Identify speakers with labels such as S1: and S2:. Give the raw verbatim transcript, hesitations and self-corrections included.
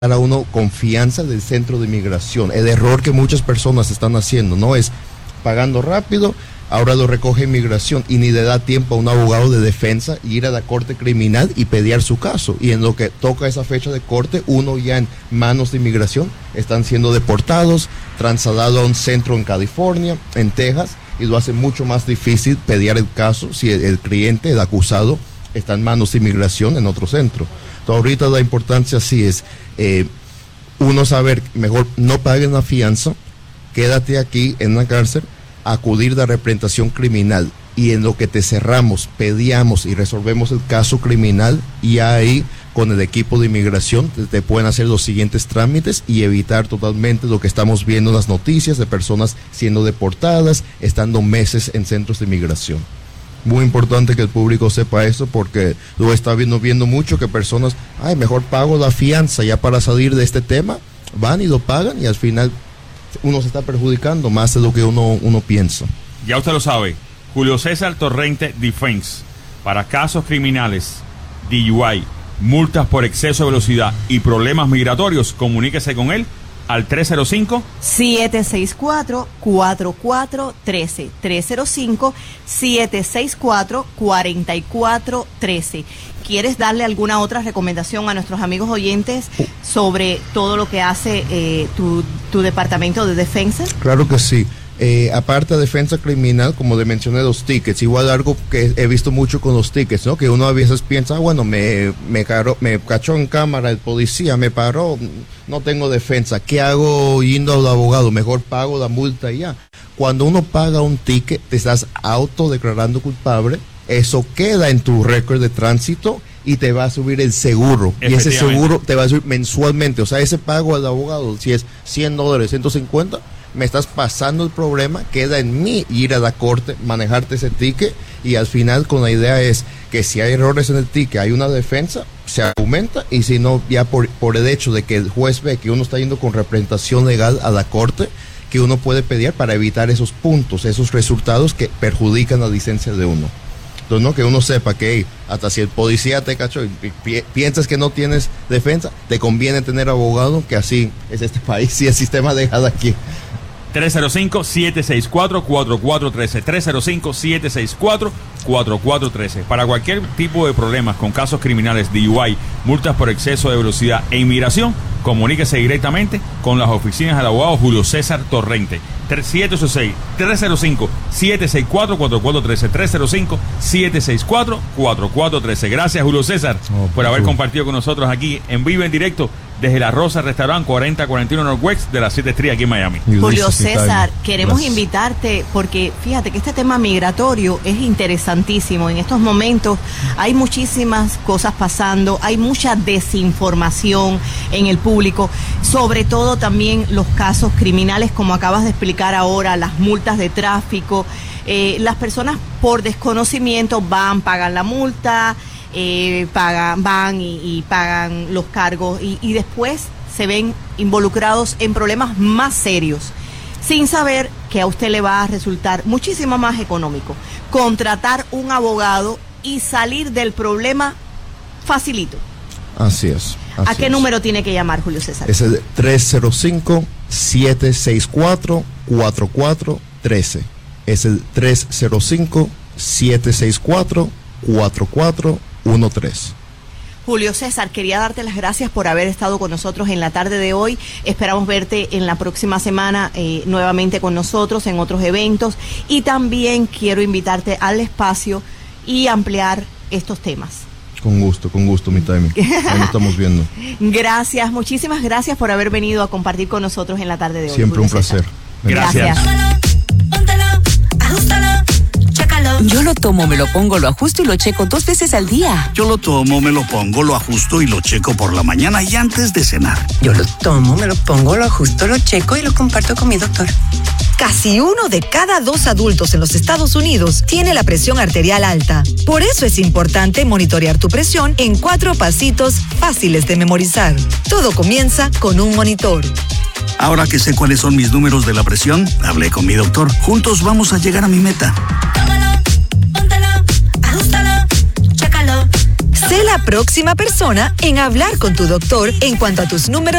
S1: a uno confianza del centro de inmigración. El error que muchas personas están haciendo, ¿no? Es pagando rápido, ahora lo recoge inmigración y ni le da tiempo a un abogado de defensa ir a la corte criminal y pelear su caso. Y en lo que toca esa fecha de corte, uno ya en manos de inmigración están siendo deportados, trasladados a un centro en California, en Texas, y lo hace mucho más difícil pelear el caso si el, el cliente, el acusado, está en manos de inmigración en otro centro. Entonces, ahorita la importancia sí es eh, uno saber, mejor no paguen la fianza, quédate aquí en la cárcel, acudir de representación criminal, y en lo que te cerramos, pediamos y resolvemos el caso criminal, y ahí con el equipo de inmigración te, te pueden hacer los siguientes trámites y evitar totalmente lo que estamos viendo en las noticias de personas siendo deportadas, estando meses en centros de inmigración. Muy importante que el público sepa eso, porque lo está viendo, viendo mucho que personas, ay, mejor pago la fianza ya para salir de este tema, van y lo pagan y al final uno se está perjudicando más de lo que uno, uno piensa.
S2: Ya usted lo sabe, Julio César Torrente Defense, para casos criminales, D U I, multas por exceso de velocidad y problemas migratorios, comuníquese con él al tres cero cinco,
S3: siete seis cuatro, cuatro cuatro uno tres, tres cero cinco, siete seis cuatro, cuatro cuatro uno tres. ¿Quieres darle alguna otra recomendación a nuestros amigos oyentes sobre todo lo que hace eh, tu, tu departamento de defensa?
S1: Claro que sí. Eh, aparte de defensa criminal, como le mencioné, los tickets, igual algo que he visto mucho con los tickets, ¿no? Que uno a veces piensa, ah, bueno, me, me, caro, me cachó en cámara el policía, me paró, no tengo defensa, ¿qué hago yendo al abogado? Mejor pago la multa y ya. Cuando uno paga un ticket, te estás autodeclarando culpable, eso queda en tu récord de tránsito y te va a subir el seguro, y ese seguro te va a subir mensualmente, o sea, ese pago al abogado, si es cien dólares, ciento cincuenta, me estás pasando el problema, queda en mí ir a la corte, manejarte ese ticket, y al final con la idea es que si hay errores en el ticket, hay una defensa, se argumenta, y si no, ya por, por el hecho de que el juez ve que uno está yendo con representación legal a la corte, que uno puede pedir para evitar esos puntos, esos resultados que perjudican la licencia de uno. Entonces, ¿no? Que uno sepa que hey, hasta si el policía te cachó y pi- piensas que no tienes defensa, te conviene tener abogado, que así es este país y el sistema deja de aquí.
S2: tres cero cinco, siete seis cuatro, cuatro cuatro uno tres, tres cero cinco, siete seis cuatro, cuatro cuatro uno tres. Para cualquier tipo de problemas con casos criminales, D U I, multas por exceso de velocidad e inmigración, comuníquese directamente con las oficinas del abogado Julio César Torrente. siete ocho seis, tres cero cinco, siete seis cuatro, cuatro cuatro uno tres, tres cero cinco, siete seis cuatro, cuatro cuatro uno tres. Gracias, Julio César, oh, por haber compartido con nosotros aquí en vivo, en directo, desde La Rosa Restaurant cuarenta cuarenta y uno Northwest de la siete Street aquí en Miami.
S3: Julio César, queremos Gracias. invitarte porque fíjate que este tema migratorio es interesantísimo. En estos momentos hay muchísimas cosas pasando, hay mucha desinformación en el público, sobre todo también los casos criminales, como acabas de explicar ahora, las multas de tráfico. Eh, las personas por desconocimiento van, pagan la multa, Eh, pagan, van y, y pagan los cargos y, y después se ven involucrados en problemas más serios, sin saber que a usted le va a resultar muchísimo más económico contratar un abogado y salir del problema facilito.
S1: Así es. Así
S3: ¿A qué
S1: es.
S3: número tiene que llamar, Julio César?
S1: Es el tres cero cinco, siete seis cuatro, cuatro cuatro uno tres. Es el tres cero cinco, siete seis cuatro, cuatro cuatro uno tres.
S3: Julio César, quería darte las gracias por haber estado con nosotros en la tarde de hoy. Esperamos verte en la próxima semana eh, nuevamente con nosotros en otros eventos, y también quiero invitarte al espacio y ampliar estos temas.
S1: Con gusto, con gusto, mi timing. Ahí nos estamos viendo.
S3: Gracias, muchísimas gracias por haber venido a compartir con nosotros en la tarde de hoy.
S1: Siempre
S3: Julio
S1: un
S3: César.
S1: placer.
S2: Gracias.
S4: Yo lo tomo, me lo pongo, lo ajusto y lo checo dos veces al día.
S5: Yo lo tomo, me lo pongo, lo ajusto y lo checo por la mañana y antes de cenar.
S6: Yo lo tomo, me lo pongo, lo ajusto, lo checo y lo comparto con mi doctor.
S7: Casi uno de cada dos adultos en los Estados Unidos tiene la presión arterial alta. Por eso es importante monitorear tu presión en cuatro pasitos fáciles de memorizar. Todo comienza con un monitor.
S5: Ahora que sé cuáles son mis números de la presión, hablé con mi doctor. Juntos vamos a llegar a mi meta.
S7: Sé la próxima persona en hablar con tu doctor en cuanto a tus números